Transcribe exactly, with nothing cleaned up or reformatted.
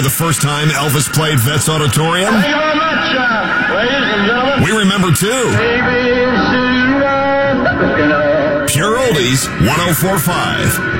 the first time Elvis played Vets Auditorium? Thank you very much, uh, ladies and gentlemen. We remember too. Baby, Pure Oldies, one oh four point five.